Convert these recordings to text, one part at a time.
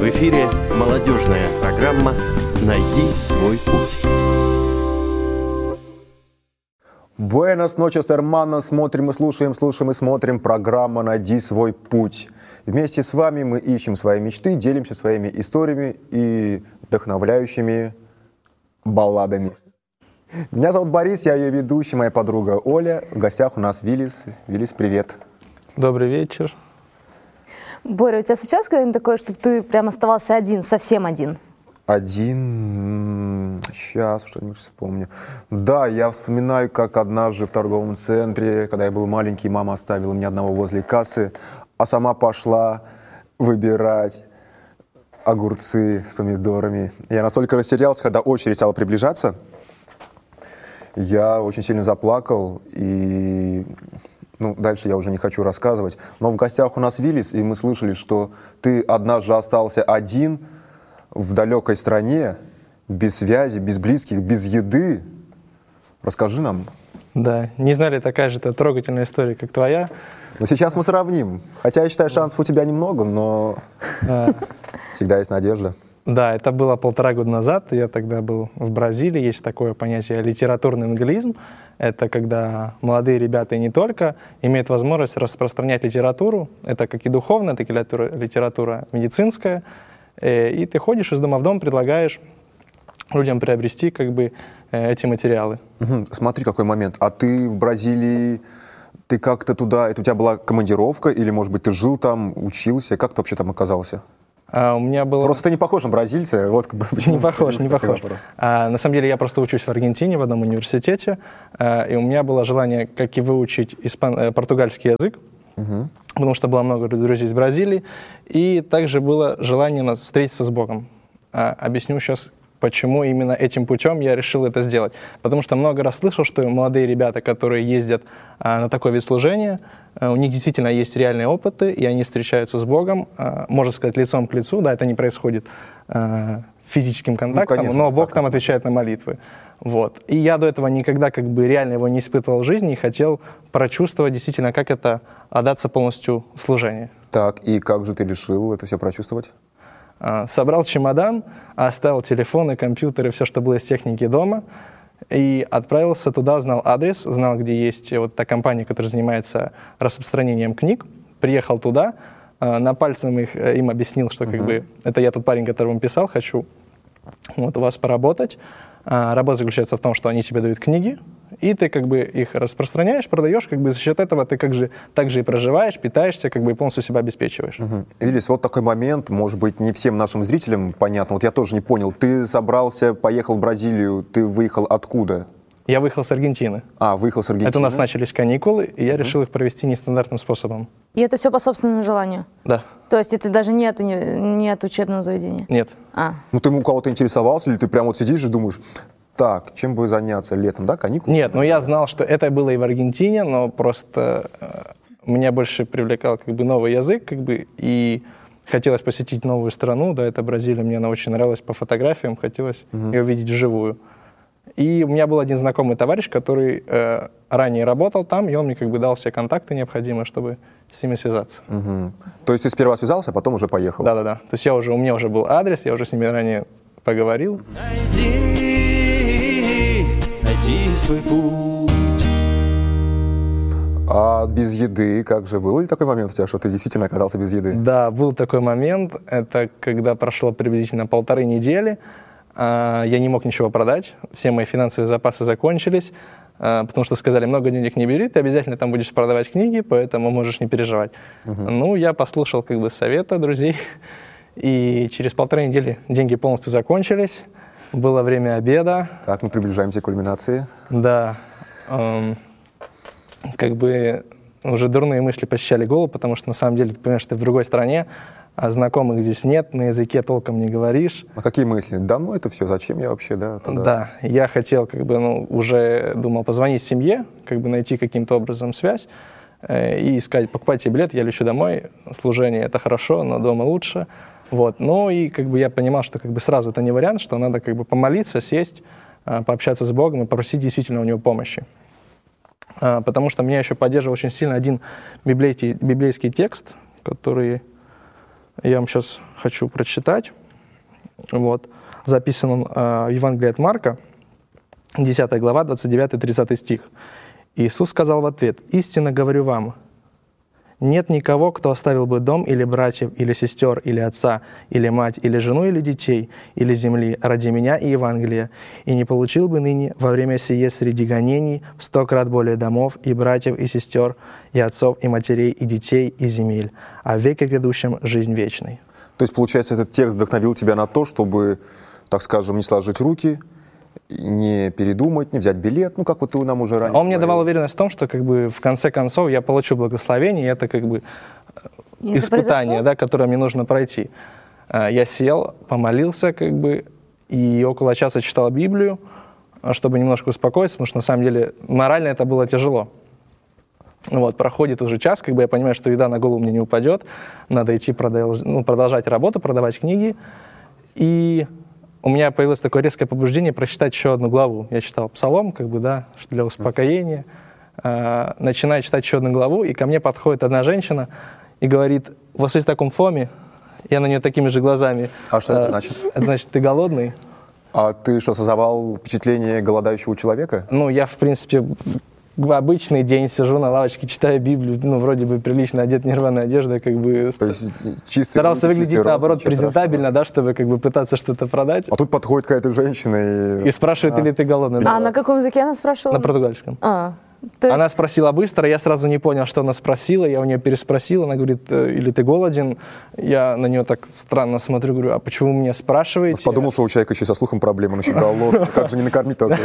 В эфире молодежная программа «Найди свой путь». Buenas noches, hermanos. Смотрим и слушаем, слушаем и смотрим. Программа «Найди свой путь». Вместе с вами мы ищем свои мечты, делимся своими историями и вдохновляющими балладами. Меня зовут Борис, я ее ведущий, моя подруга Оля. В гостях у нас Виллис. Виллис, привет. Добрый вечер. Боря, у тебя случалось когда-нибудь такое, чтобы ты прям оставался один, совсем один? Один... Сейчас что-нибудь вспомню. Да, я вспоминаю, как однажды в торговом центре, когда я был маленький, мама оставила меня одного возле кассы, а сама пошла выбирать огурцы с помидорами. Я настолько растерялся, когда очередь стала приближаться, я очень сильно заплакал, и дальше я уже не хочу рассказывать. Но в гостях у нас Виллис, и мы слышали, что ты однажды остался один в далекой стране, без связи, без близких, без еды. Расскажи нам. Да, не знали, такая же трогательная история, как твоя. Но сейчас мы сравним. Хотя я считаю, шансов у тебя немного, но всегда есть надежда. Да, это было 1,5 года назад. Я тогда был в Бразилии. Есть такое понятие литературный англизм. Это когда молодые ребята и не только имеют возможность распространять литературу. Это как и духовная, так и литература медицинская. И ты ходишь из дома в дом, предлагаешь людям приобрести эти материалы. Смотри, какой момент. А ты в Бразилии, ты как-то туда, это у тебя была командировка, или, может быть, ты жил там, учился? Как ты вообще там оказался? У меня было... Просто ты не похож на бразильца. Вот не похож. На самом деле я просто учусь в Аргентине в одном университете, и у меня было желание, как и выучить португальский язык, потому что было много друзей из Бразилии, и также было желание встретиться с Богом. Объясню сейчас, почему именно этим путем я решил это сделать. Потому что много раз слышал, что молодые ребята, которые ездят на такой вид служения, у них действительно есть реальные опыты, и они встречаются с Богом, можно сказать, лицом к лицу. Да, это не происходит физическим контактом, конечно, но Бог там отвечает на молитвы. Вот. И я до этого никогда реально его не испытывал в жизни и хотел прочувствовать действительно, как это отдаться полностью служению. Так, и как же ты решил это все прочувствовать? Собрал чемодан, оставил телефон и компьютер и все, что было из техники дома, и отправился туда, знал адрес, знал, где есть вот та компания, которая занимается распространением книг. Приехал туда, на пальцем им объяснил, что это я тот парень, которому писал, хочу у вас поработать. Работа заключается в том, что они тебе дают книги, и ты их распространяешь, продаешь, за счет этого ты также и проживаешь, питаешься, и полностью себя обеспечиваешь. Виллис, вот такой момент, может быть, не всем нашим зрителям понятно, вот я тоже не понял, ты собрался, поехал в Бразилию, ты выехал откуда? Я выехал с Аргентины. Выехал с Аргентины. Это у нас начались каникулы, и я решил их провести нестандартным способом. И это все по собственному желанию? Да. То есть это даже нет учебного заведения? Нет. Ты у кого-то интересовался, или ты прямо вот сидишь и думаешь, так, чем бы заняться летом, да, каникулы? Нет, я знал, что это было и в Аргентине, но просто меня больше привлекал новый язык, и хотелось посетить новую страну, да, это Бразилия, мне она очень нравилась по фотографиям, хотелось ее видеть вживую. И у меня был один знакомый товарищ, который ранее работал там, и он мне дал все контакты необходимые, чтобы с ними связаться. То есть ты сперва связался, а потом уже поехал? Да. То есть у меня уже был адрес, я уже с ними ранее поговорил. Найди свой путь. А без еды как же? Был ли такой момент у тебя, что ты действительно оказался без еды? Да, был такой момент. Это когда прошло приблизительно 1,5 недели. Я не мог ничего продать, все мои финансовые запасы закончились, потому что сказали, много денег не бери, ты обязательно там будешь продавать книги, поэтому можешь не переживать. Я послушал совета друзей, и через 1,5 недели деньги полностью закончились, было время обеда. Так, мы приближаемся к кульминации. Да, уже дурные мысли посещали голову, потому что на самом деле, ты понимаешь, ты в другой стране, а знакомых здесь нет, на языке толком не говоришь. А какие мысли? Да, это все, зачем я вообще, да? Да, я хотел, уже думал позвонить семье, найти каким-то образом связь и сказать, покупайте билет, я лечу домой, служение это хорошо, но дома лучше. Вот. И я понимал, что сразу это не вариант, что надо помолиться, сесть, пообщаться с Богом и попросить действительно у Него помощи. Потому что меня еще поддерживал очень сильно один библейский текст, который я вам сейчас хочу прочитать. Вот. Записан он в Евангелии от Марка, 10 глава, 29-30 стих. Иисус сказал в ответ: «Истинно говорю вам, нет никого, кто оставил бы дом или братьев, или сестер, или отца, или мать, или жену, или детей, или земли ради меня и Евангелия, и не получил бы ныне во время сие среди гонений в 100 крат более домов, и братьев, и сестер, и отцов, и матерей, и детей, и земель, а в веке грядущем жизнь вечной». То есть, получается, этот текст вдохновил тебя на то, чтобы, так скажем, не сложить руки, не передумать, не взять билет, ну, как вот ты нам уже ранее Он мне давал уверенность в том, что как бы в конце концов я получу благословение, и это как бы испытание, да, которое мне нужно пройти. Я сел, помолился, как бы, и около часа читал Библию, чтобы немножко успокоиться, потому что на самом деле морально это было тяжело. Вот, проходит уже час, как бы я понимаю, что еда на голову мне не упадет, надо идти продолжать работу, продавать книги, и у меня появилось такое резкое побуждение прочитать еще одну главу. Я читал Псалом, как бы, да, для успокоения. Начинаю читать еще одну главу, и ко мне подходит одна женщина и говорит: «У вас есть в таком фоме?» Я на нее такими же глазами. А что это значит? Это значит, ты голодный. А ты что, создавал впечатление голодающего человека? Ну, я, в принципе, в обычный день сижу на лавочке, читаю Библию, ну, вроде бы прилично одет, нерваная одежда, как бы... То есть чистый старался руки, выглядеть, чистый наоборот, рот, презентабельно, да, чтобы как бы пытаться что-то продать. А тут подходит какая-то женщина и... И спрашивает, или ты голодный. А на каком языке она спрашивала? На португальском. То есть... Она спросила быстро, я сразу не понял, что она спросила, я у нее переспросил, она говорит: или ты голоден? Я на нее так странно смотрю, говорю: а почему вы меня спрашиваете? Подумал, что у человека еще со слухом проблема, значит, голодный, как же не накормить только?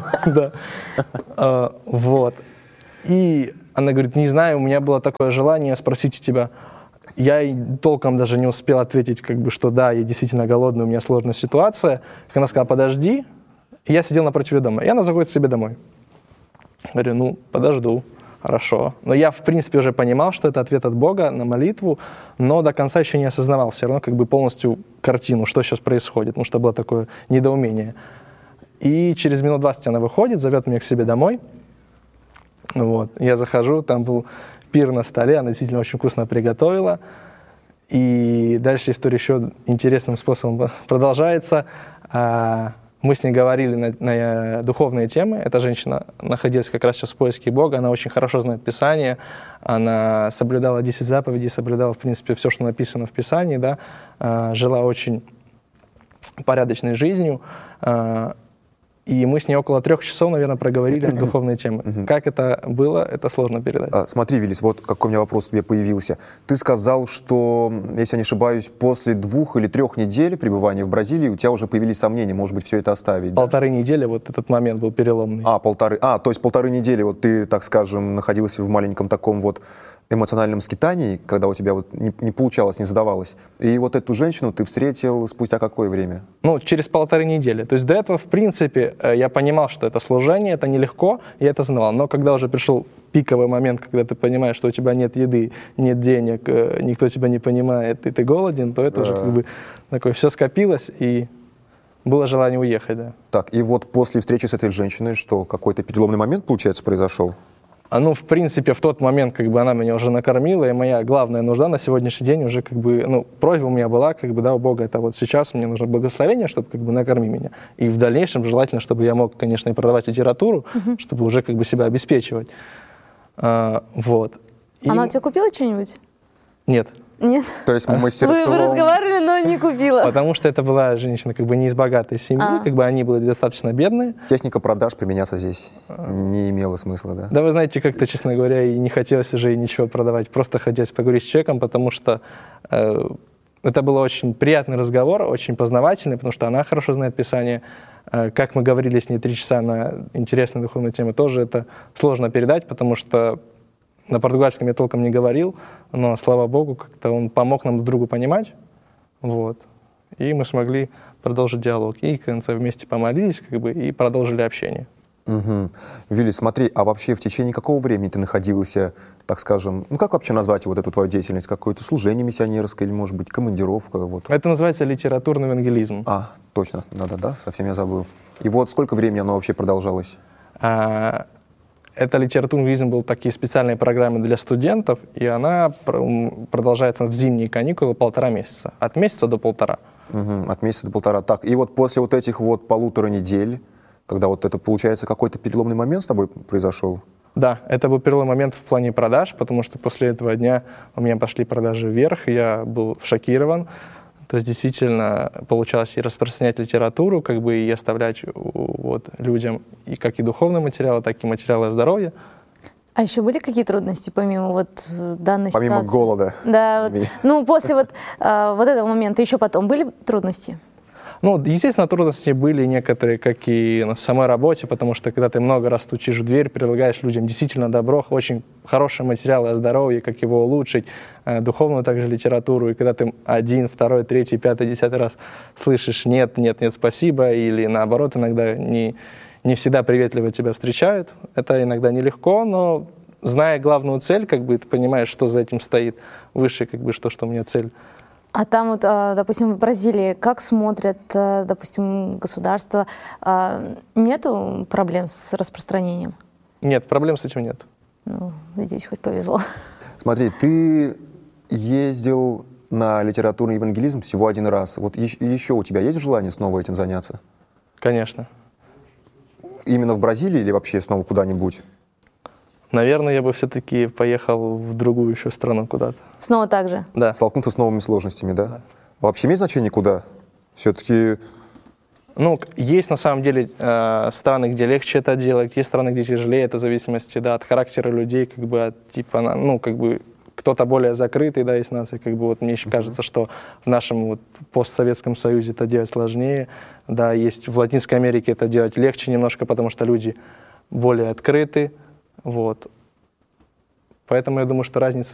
Да. Вот. И она говорит: не знаю, у меня было такое желание спросить у тебя. Я толком даже не успел ответить, как бы, что да, я действительно голодный, у меня сложная ситуация. Она сказала: подожди. И я сидел напротив ее дома, и она заходит к себе домой. Говорю: ну, подожду, хорошо. Но я, в принципе, уже понимал, что это ответ от Бога на молитву, но до конца еще не осознавал все равно как бы полностью картину, что сейчас происходит, потому что было такое недоумение. И через минут 20 она выходит, зовет меня к себе домой. Вот. Я захожу, там был пир на столе, она действительно очень вкусно приготовила. И дальше история еще интересным способом продолжается. Мы с ней говорили на духовные темы. Эта женщина находилась как раз сейчас в поиске Бога. Она очень хорошо знает Писание. Она соблюдала 10 заповедей, соблюдала, в принципе, все, что написано в Писании. Да? Жила очень порядочной жизнью. И мы с ней около 3 часов, наверное, проговорили на духовные темы. Как это было, это сложно передать. Смотри, Виллис, вот какой у меня вопрос тебе появился. Ты сказал, что, если я не ошибаюсь, после 2 или 3 недель пребывания в Бразилии у тебя уже появились сомнения, может быть, все это оставить? 1,5 недели, вот этот момент был переломный. То есть 1,5 недели вот ты, так скажем, находился в маленьком таком вот эмоциональном скитании, когда у тебя вот не получалось, не задавалось. И вот эту женщину ты встретил спустя какое время? Ну, через 1,5 недели. То есть до этого, в принципе, я понимал, что это служение, это нелегко, я это знал. Но когда уже пришел пиковый момент, когда ты понимаешь, что у тебя нет еды, нет денег, никто тебя не понимает, и ты голоден, то это уже как бы такое все скопилось, и было желание уехать, да. Так, и вот после встречи с этой женщиной, что какой-то переломный момент, получается, произошел? Ну, в принципе, в тот момент, как бы, она меня уже накормила, и моя главная нужда на сегодняшний день уже, как бы, ну, просьба у меня была, как бы, да, у Бога, это вот сейчас мне нужно благословение, чтобы, как бы, накорми меня. И в дальнейшем желательно, чтобы я мог, конечно, и продавать литературу, чтобы уже, как бы, себя обеспечивать. Вот. И... Она у тебя купила что-нибудь? Нет. Нет? То есть мастерство... Вы разговаривали, но не купила. Потому что это была женщина как бы не из богатой семьи, как бы они были достаточно бедные. Техника продаж применяться здесь не имела смысла, да? Да, вы знаете, как-то, честно говоря, и не хотелось уже и ничего продавать. Просто хотелось поговорить с человеком, потому что это был очень приятный разговор, очень познавательный, потому что она хорошо знает Писание. Как мы говорили с ней 3 часа на интересные духовные темы, тоже это сложно передать, потому что на португальском я толком не говорил, но, слава Богу, как-то он помог нам друг другу понимать. Вот. И мы смогли продолжить диалог. И, в конце, вместе помолились, как бы, и продолжили общение. Угу. Вилли, смотри, а вообще в течение какого времени ты находился, так скажем, ну как вообще назвать вот эту твою деятельность? Какое-то служение миссионерское или, может быть, командировка? Вот. Это называется литературный евангелизм. Точно, да-да-да, совсем я забыл. И вот сколько времени оно вообще продолжалось? это литературный лингвизм был такие специальные программы для студентов, и она продолжается в зимние каникулы 1,5 месяца. От месяца до 1,5. От месяца до 1,5. Так, и вот после вот этих вот 1,5 недель, когда вот это, получается, какой-то переломный момент с тобой произошел? Да, это был переломный момент в плане продаж, потому что после этого дня у меня пошли продажи вверх, и я был шокирован. То есть действительно получалось и распространять литературу, как бы и оставлять вот людям и как и духовные материалы, так и материалы о здоровье. А еще были какие трудности помимо вот данной ситуации? Помимо голода. Да, вот, ну после вот этого момента еще потом были трудности? Ну, естественно, трудности были некоторые, как и на самой работе, потому что когда ты много раз стучишь в дверь, предлагаешь людям действительно добро, очень хорошие материалы о здоровье, как его улучшить, духовную также литературу, и когда ты 1, 2, 3, 5, 10 раз слышишь «нет, нет, нет, спасибо», или наоборот, иногда не всегда приветливо тебя встречают, это иногда нелегко, но зная главную цель, как бы ты понимаешь, что за этим стоит выше, как бы что у меня цель. А там вот, допустим, в Бразилии, как смотрят, допустим, государства, нету проблем с распространением? Нет, проблем с этим нет. Ну, надеюсь, хоть повезло. Смотри, ты ездил на литературный евангелизм всего 1 раз. Вот еще у тебя есть желание снова этим заняться? Конечно. Именно в Бразилии или вообще снова куда-нибудь? Наверное, я бы все-таки поехал в другую еще страну куда-то. Снова так же? Да. Столкнуться с новыми сложностями, да? А вообще имеет значение куда? Все-таки... Ну, есть на самом деле страны, где легче это делать, есть страны, где тяжелее, это в зависимости, да, от характера людей, как бы, от типа, ну, как бы, кто-то более закрытый, да, есть нации, как бы, вот мне еще кажется, что в нашем вот постсоветском Союзе это делать сложнее, да, есть в Латинской Америке это делать легче немножко, потому что люди более открыты, вот. Поэтому я думаю, что разницы